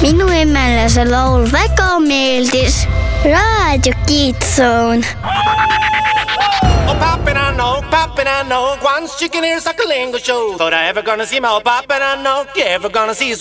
minu emele see laul väga meeldis. Raadio Kiidsoon. Oh, poppin', I know. One chicken ears like a lingo show. Thought I ever gonna see my oh, poppin', I know. You ever gonna see